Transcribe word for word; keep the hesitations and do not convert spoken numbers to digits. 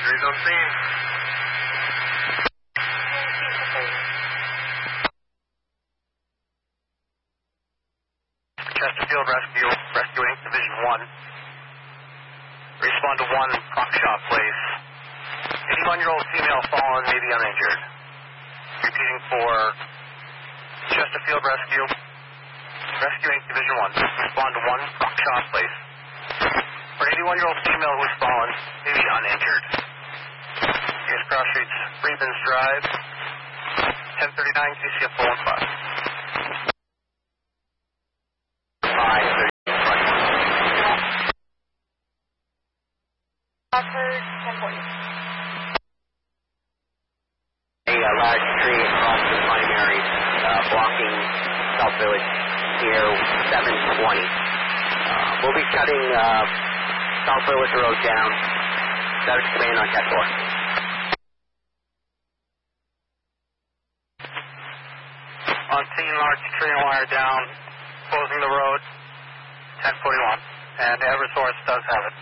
Trees on scene. Chesterfield Rescue, Rescuing Division one. Respond to one Rock Shop Place. eighty-one-year-old female fallen, maybe uninjured. Repeating for Chesterfield Rescue, Rescuing Division one. Respond to one Rock Shop Place. For eighty-one-year-old female who was fallen, maybe uninjured. Here's Cross Streets, Rebens Drive, ten thirty-nine, Q C F four one five. ten forty. A uh, large tree across the primary, uh, blocking South Village here, seven twenty. Uh, we'll be shutting uh, South Village Road down. Status command on ten four. On scene, large tree and wire down, closing the road, ten forty-one. And Eversource does have it.